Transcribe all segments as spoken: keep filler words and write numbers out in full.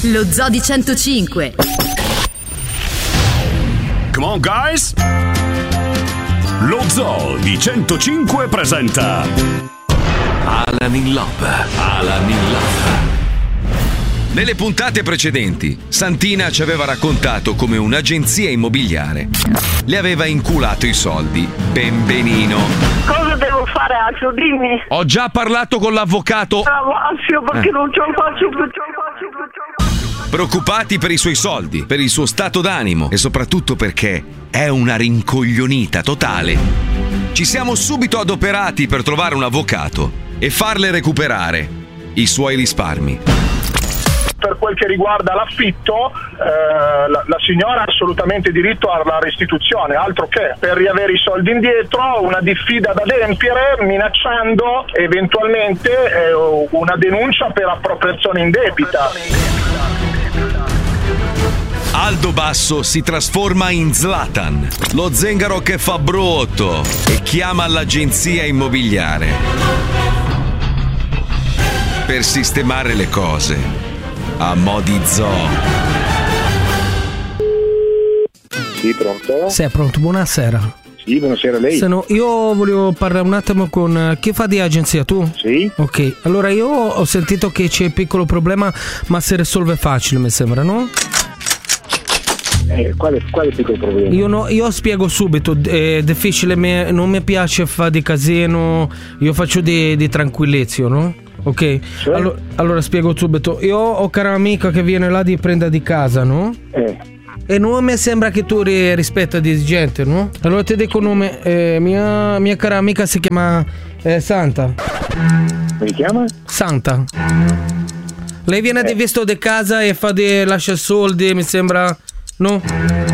Lo Zoo di centocinque. Come on guys! Lo Zoo di centocinque presenta Alan in Love. Alan in Love. Nelle puntate precedenti, Santina ci aveva raccontato come un'agenzia immobiliare le aveva inculato i soldi ben benino. Cosa devo fare, Alfio? Dimmi. Ho già parlato con l'avvocato. Bravo, Alfio, perché eh. non ce la faccio più, ce la faccio più, ce la faccio più. Preoccupati per i suoi soldi, per il suo stato d'animo e soprattutto perché è una rincoglionita totale. Ci siamo subito adoperati per trovare un avvocato e farle recuperare i suoi risparmi. Per quel che riguarda l'affitto, eh, la, la signora ha assolutamente diritto alla restituzione, altro che per riavere i soldi indietro, una diffida da adempiere minacciando eventualmente eh, una denuncia per appropriazione indebita. Aldo Basso si trasforma in Zlatan, lo zengaro che fa brutto, e chiama l'agenzia immobiliare per sistemare le cose a mo' di zoo. Sì, pronto? Sei pronto? Buonasera. Sì, buonasera a lei. Se no, io volevo parlare un attimo con chi fa di agenzia, tu? Sì. Ok, allora io ho sentito che c'è un piccolo problema, ma si risolve facile, mi sembra, no? Eh, quale, quale piccolo problema? Io, no, io spiego subito, è difficile, me, non mi piace fare di casino, io faccio di, di tranquillezza, no? Ok, cioè? allora, allora spiego subito. Io ho cara amica che viene là di prendere di casa, no? Eh. E non mi sembra che tu ri- rispetti di gente, no? Allora ti dico il nome, eh, mia, mia cara amica si chiama eh, Santa. Come si chiama? Santa. Lei viene eh. di visto di casa e fa di lascia soldi, mi sembra, no?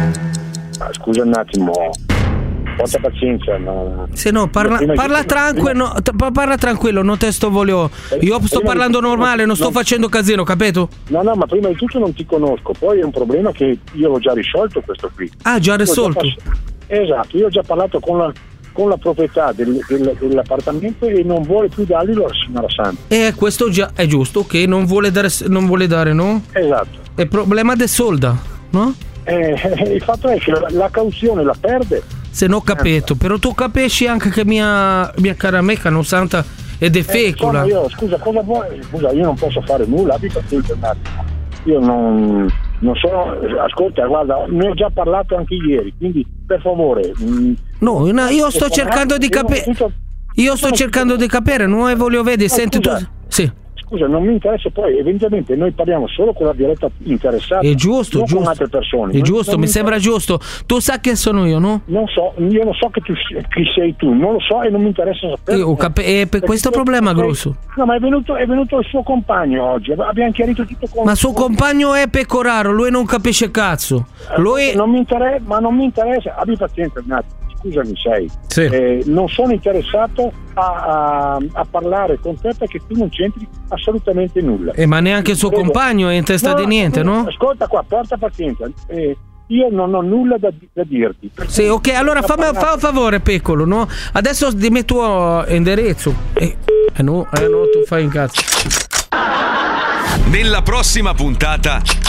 Ah, scusa un attimo. Porta pazienza, no. Se no, parla, Prima parla che- tranquillo, no, t- parla tranquillo, non te sto voglio. Io sto prima parlando di- normale, non sto no. facendo casino, capito? No, no, ma prima di tutto non ti conosco, poi è un problema che io l'ho già risolto questo qui. Ah, già Io ho risolto. pass- esatto, io ho già parlato con la, con la proprietà del, del, dell'appartamento e non vuole più darglielo alla signora Santa. E questo già è giusto, ok? Non vuole dare, non vuole dare, no? Esatto. È problema del solda, no? Eh, il fatto è che la, la cauzione la perde. Se non ho capito, però tu capisci anche che mia, mia cara amica non santa è defecola. Eh, io, scusa, cosa vuoi? Scusa, io non posso fare nulla, abbi pazienza un attimo. Io non, non sono. Ascolta, guarda, ne ho già parlato anche ieri, quindi per favore. Mh, No, no, io sto cercando di capire. Io sto cercando di capire, non voglio vedere, No, senti tu. scusa. Sì. Scusa, non mi interessa, poi eventualmente noi parliamo solo con la diretta interessata. È giusto, non giusto. con altre persone. È Non- giusto, non mi sembra giusto. Tu sai che sono io, no? Non so, io non so che tu, chi sei tu, non lo so e non mi interessa sapere. Io ho cap- è per questo Perché- problema perché- grosso. No, ma è venuto, è venuto il suo compagno oggi, abbiamo chiarito tutto con. Ma suo con- compagno è pecoraro, lui non capisce cazzo. Lui Non mi interessa, ma non mi interessa, abbi pazienza un attimo, scusami sei. Sì. Eh, non sono interessato a, a, a parlare con te perché tu non c'entri assolutamente nulla. Eh, ma neanche il suo Prego. compagno è in testa di niente, no? Ascolta qua, porta pazienza. Eh, io non ho nulla da, da dirti. Per Sì, cui- ok, allora fammi fa un favore, piccolo, no? Adesso dimmi il tuo indirizzo. Eh, eh no, eh no, tu fai in cazzo. Nella prossima puntata